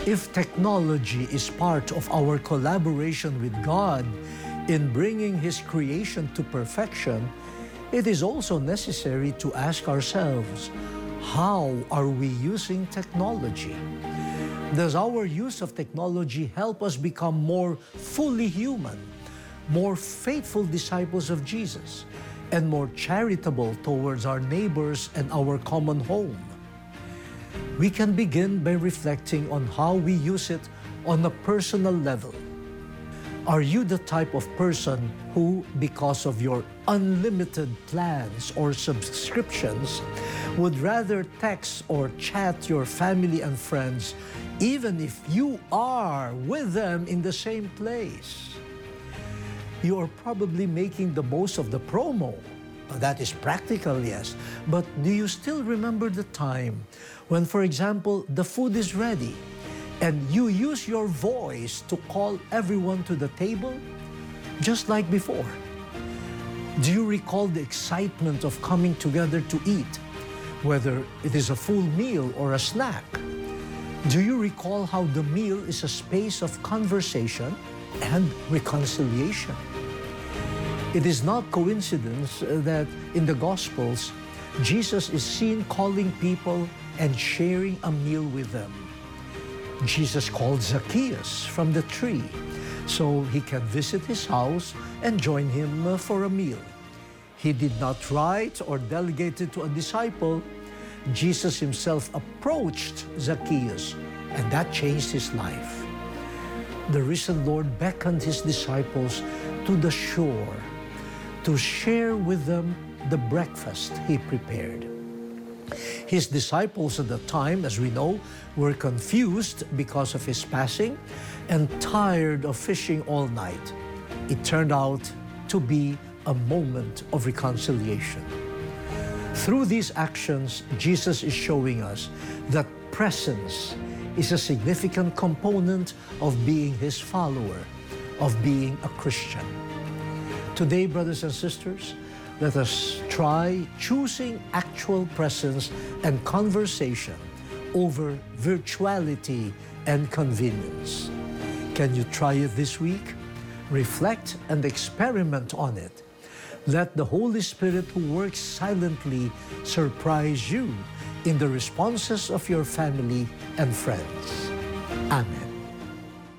If technology is part of our collaboration with God in bringing His creation to perfection, it is also necessary to ask ourselves, how are we using technology? Does our use of technology help us become more fully human, more faithful disciples of Jesus, and more charitable towards our neighbors and our common home? We can begin by reflecting on how we use it on a personal level. Are you the type of person who, because of your unlimited plans or subscriptions, would rather text or chat your family and friends even if you are with them in the same place? You are probably making the most of the promo. That is practical, yes. But do you still remember the time when, for example, the food is ready and you use your voice to call everyone to the table, just like before? Do you recall the excitement of coming together to eat, whether it is a full meal or a snack? Do you recall how the meal is a space of conversation and reconciliation? It is not coincidence that in the Gospels, Jesus is seen calling people and sharing a meal with them. Jesus called Zacchaeus from the tree so he can visit his house and join him for a meal. He did not write or delegate it to a disciple. Jesus himself approached Zacchaeus, and that changed his life. The risen Lord beckoned his disciples to the shore to share with them the breakfast he prepared. His disciples at the time, as we know, were confused because of his passing and tired of fishing all night. It turned out to be a moment of reconciliation. Through these actions, Jesus is showing us that presence is a significant component of being his follower, of being a Christian. Today, brothers and sisters, let us try choosing actual presence and conversation over virtuality and convenience. Can you try it this week? Reflect and experiment on it. Let the Holy Spirit who works silently surprise you in the responses of your family and friends. Amen.